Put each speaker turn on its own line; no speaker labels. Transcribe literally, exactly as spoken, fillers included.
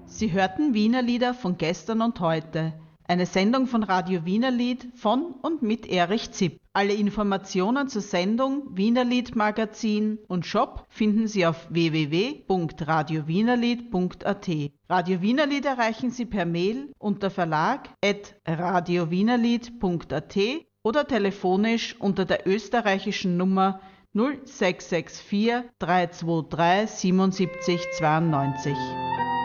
Sie hörten Wienerlieder von gestern und heute. Eine Sendung von Radio Wienerlied von und mit Erich Zipp. Alle Informationen zur Sendung, Wienerlied Magazin und Shop finden Sie auf w w w punkt radio wienerlied punkt a t. Radio Wienerlied erreichen Sie per Mail unter verlag at radio wienerlied punkt a t oder telefonisch unter der österreichischen Nummer null sechs sechs vier drei zwei drei sieben sieben zwei neun.